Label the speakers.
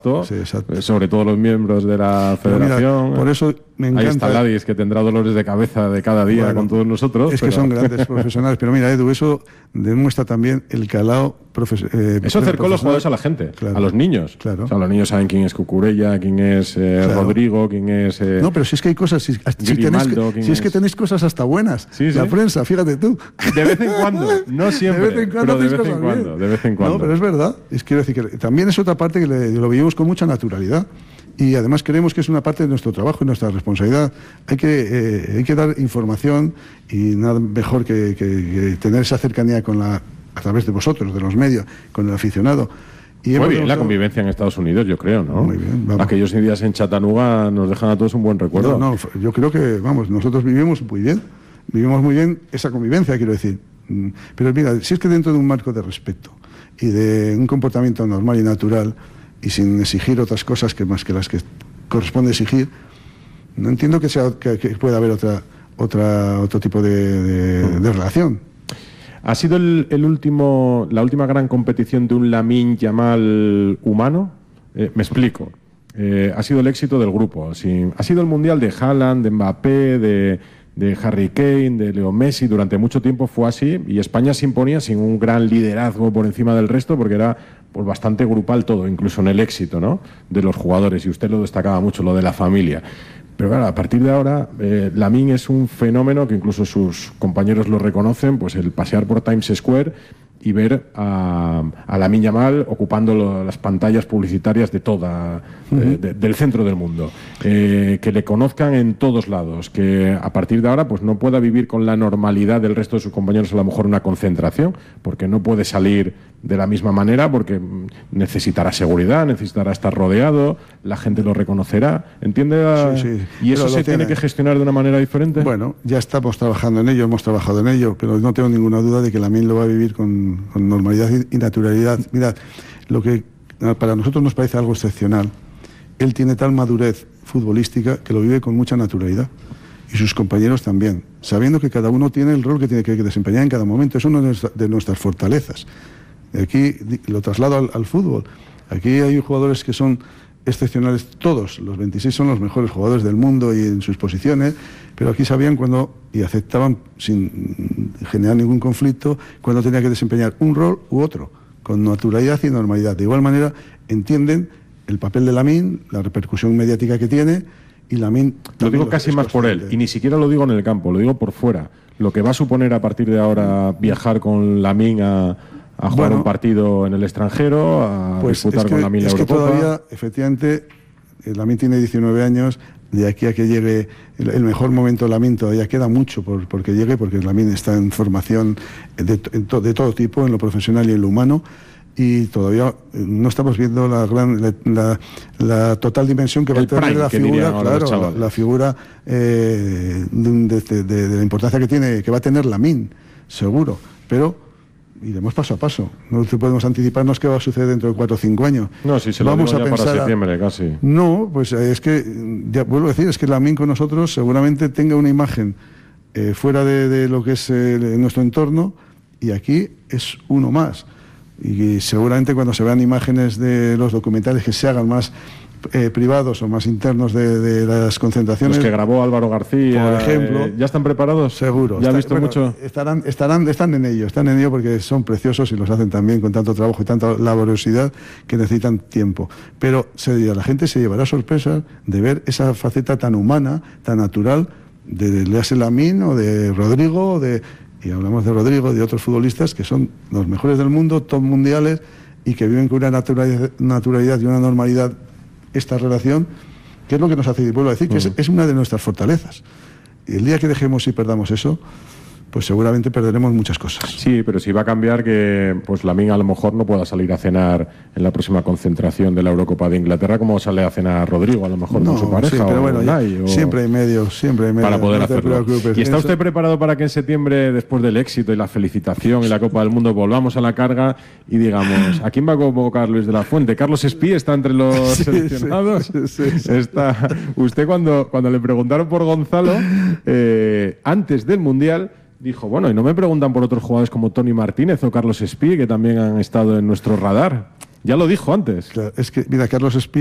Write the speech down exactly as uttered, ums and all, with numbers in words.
Speaker 1: Sí, sobre todo los miembros de la federación.
Speaker 2: Mira, por eso me encanta.
Speaker 1: Ahí está Ladis, que tendrá dolores de cabeza de cada día bueno, con todos nosotros.
Speaker 2: Es pero... que son grandes profesionales. Pero mira, Edu, eso demuestra también el calado profesional. Eh,
Speaker 1: eso acercó los jugadores a la gente, claro, a los niños.
Speaker 2: Claro.
Speaker 1: O sea, los niños saben quién es Cucurella, quién es eh, claro. Rodrigo, quién es... Eh,
Speaker 2: no, pero si es que hay cosas... Si, si,
Speaker 1: Grimaldo,
Speaker 2: tenéis, si es, es que tenéis cosas hasta buenas.
Speaker 1: Sí, sí.
Speaker 2: La prensa, fíjate tú.
Speaker 1: De vez en cuando, no siempre,
Speaker 2: de vez en cuando
Speaker 1: pero de vez en cuando, de vez en cuando.
Speaker 2: No, pero es verdad. Es, quiero decir que también es otra parte que le, lo vivimos con mucha naturalidad. Y además creemos que es una parte de nuestro trabajo y nuestra responsabilidad. Hay que, eh, hay que dar información y nada mejor que, que, que tener esa cercanía con la, a través de vosotros, de los medios, con el aficionado.
Speaker 1: Y muy bien la convivencia en Estados Unidos, yo creo, ¿no?
Speaker 2: Muy bien, vamos.
Speaker 1: Aquellos días en Chattanooga nos dejan a todos un buen recuerdo.
Speaker 2: No, no, yo creo que, vamos, nosotros vivimos muy bien. Vivimos muy bien esa convivencia, quiero decir. Pero mira, si es que dentro de un marco de respeto y de un comportamiento normal y natural, y sin exigir otras cosas que más que las que corresponde exigir, no entiendo que sea que, que pueda haber otra otra otro tipo de, de, de relación.
Speaker 1: ¿Ha sido el, el último la última gran competición de un Lamine Yamal humano? Eh, me explico. Eh, ha sido el éxito del grupo. Sí, ha sido el mundial de Haaland, de Mbappé, de de Harry Kane, de Leo Messi. Durante mucho tiempo fue así y España se imponía sin un gran liderazgo por encima del resto porque era pues bastante grupal todo, incluso en el éxito, ¿no?, de los jugadores, y usted lo destacaba mucho, lo de la familia. Pero claro, a partir de ahora, eh, Lamine es un fenómeno que incluso sus compañeros lo reconocen, pues el pasear por Times Square y ver a, a Lamine Yamal ocupando lo, las pantallas publicitarias de toda, uh-huh. eh, de, del centro del mundo, eh, que le conozcan en todos lados, que a partir de ahora pues no pueda vivir con la normalidad del resto de sus compañeros, a lo mejor una concentración, porque no puede salir de la misma manera, porque necesitará seguridad, necesitará estar rodeado, la gente lo reconocerá, ¿entiende?
Speaker 2: Sí, sí.
Speaker 1: ¿Y eso se tiene que gestionar de una manera diferente?
Speaker 2: Bueno, ya estamos trabajando en ello, hemos trabajado en ello, pero no tengo ninguna duda de que Lamine lo va a vivir con con normalidad y naturalidad. Mirad, lo que para nosotros nos parece algo excepcional, él tiene tal madurez futbolística que lo vive con mucha naturalidad, y sus compañeros también, sabiendo que cada uno tiene el rol que tiene que desempeñar en cada momento. Es una de nuestras fortalezas. Aquí lo traslado al, al fútbol. Aquí hay jugadores que son excepcionales, todos los veintiséis son los mejores jugadores del mundo y en sus posiciones, pero aquí sabían cuando, y aceptaban sin generar ningún conflicto, cuando tenía que desempeñar un rol u otro, con naturalidad y normalidad. De igual manera entienden el papel de Lamine, la repercusión mediática que tiene, y Lamine...
Speaker 1: Lo digo casi más por él, y ni siquiera lo digo en el campo, lo digo por fuera. Lo que va a suponer a partir de ahora viajar con Lamine a... a jugar bueno, un partido en el extranjero, a
Speaker 2: pues
Speaker 1: disputar
Speaker 2: es que,
Speaker 1: con Lamine la
Speaker 2: es
Speaker 1: Eurocopa.
Speaker 2: Que todavía, efectivamente, Lamine tiene diecinueve años, de aquí a que llegue el, el mejor momento de Lamine todavía queda mucho por porque llegue, porque Lamine está en formación de, de, de todo tipo, en lo profesional y en lo humano, y todavía no estamos viendo la gran la, la, la total dimensión que va
Speaker 1: el
Speaker 2: a tener
Speaker 1: prime,
Speaker 2: la figura, claro, la, la figura eh, de, de, de, de la importancia que tiene, que va a tener Lamine, seguro, pero iremos paso a paso. No podemos anticiparnos qué va a suceder dentro de cuatro o cinco años.
Speaker 1: No, si se lo
Speaker 2: vamos
Speaker 1: digo
Speaker 2: a
Speaker 1: ya
Speaker 2: pensar
Speaker 1: para septiembre casi.
Speaker 2: No, pues es que, ya vuelvo a decir, es que Lamine con nosotros seguramente tenga una imagen eh, fuera de, de lo que es eh, nuestro entorno, y aquí es uno más. Y seguramente cuando se vean imágenes de los documentales que se hagan más Eh, privados o más internos de, de las concentraciones,
Speaker 1: los que grabó Álvaro García,
Speaker 2: por ejemplo,
Speaker 1: eh, ¿ya están preparados?
Speaker 2: Seguro.
Speaker 1: ¿Ya
Speaker 2: Está,
Speaker 1: visto
Speaker 2: bueno,
Speaker 1: mucho?
Speaker 2: Estarán, estarán, están en ello, están en ello porque son preciosos y los hacen también con tanto trabajo y tanta laboriosidad que necesitan tiempo. Pero se, la gente se llevará sorpresa de ver esa faceta tan humana, tan natural de Leas Lamine o de Rodrigo, de, y hablamos de Rodrigo, de otros futbolistas que son los mejores del mundo, top mundiales, y que viven con una naturalidad, naturalidad y una normalidad esta relación, que es lo que nos hace, vuelvo a decir, que uh-huh. es, es una de nuestras fortalezas. Y el día que dejemos y perdamos eso, pues seguramente perderemos muchas cosas.
Speaker 1: Sí, pero si va a cambiar que pues Lamine a lo mejor no pueda salir a cenar en la próxima concentración de la Eurocopa de Inglaterra como sale a cenar Rodrigo, a lo mejor
Speaker 2: no,
Speaker 1: con su pareja.
Speaker 2: Sí, pero
Speaker 1: o
Speaker 2: bueno,
Speaker 1: Unai, o...
Speaker 2: siempre hay medios, siempre hay medios.
Speaker 1: Para poder
Speaker 2: no
Speaker 1: hacerlo. ¿Y está usted preparado para que en septiembre, después del éxito y la felicitación y la Copa del Mundo, volvamos a la carga y digamos, ¿a quién va a convocar Luis de la Fuente? ¿Carlos Espí está entre los sí, seleccionados? Sí, sí, sí. Está... Usted cuando, cuando le preguntaron por Gonzalo, eh, antes del Mundial, dijo, bueno, y no me preguntan por otros jugadores como Tony Martínez o Carlos Espí, que también han estado en nuestro radar. Ya lo dijo antes.
Speaker 2: Claro, es que, mira, Carlos Espí